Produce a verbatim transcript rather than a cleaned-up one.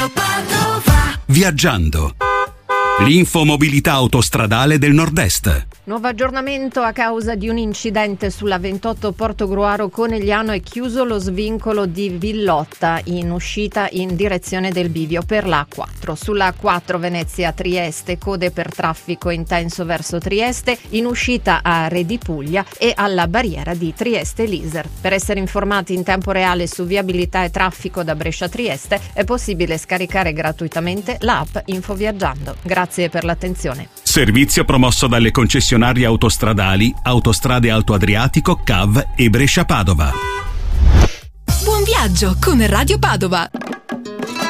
Viaggiando. L'infomobilità autostradale del Nord-Est. Nuovo aggiornamento: a causa di un incidente sulla ventotto Portogruaro Conegliano è chiuso lo svincolo di Villotta in uscita in direzione del bivio per l'A quattro. Sulla A quattro Venezia-Trieste code per traffico intenso verso Trieste in uscita a Re di Puglia e alla barriera di Trieste-Liser. Per essere informati in tempo reale su viabilità e traffico da Brescia a Trieste è possibile scaricare gratuitamente l'app Infoviaggiando. Grazie per l'attenzione. Servizio promosso dalle concessionarie autostradali Autostrade Alto Adriatico, C A V e Brescia Padova. Buon viaggio con Radio Padova.